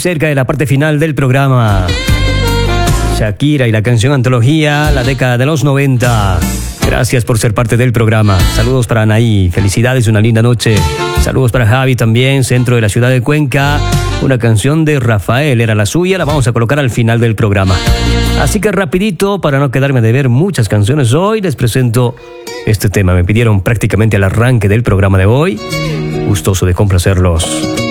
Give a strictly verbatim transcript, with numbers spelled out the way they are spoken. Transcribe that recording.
cerca de la parte final del programa. Shakira y la canción Antología, la década de los noventa. Gracias por ser parte del programa. Saludos para Anaí, felicidades, una linda noche. Saludos para Javi también, centro de la ciudad de Cuenca. Una canción de Rafael era la suya, la vamos a colocar al final del programa. Así que rapidito, para no quedarme de ver muchas canciones hoy, les presento este tema. Me pidieron prácticamente al arranque del programa de hoy. Gustoso de complacerlos.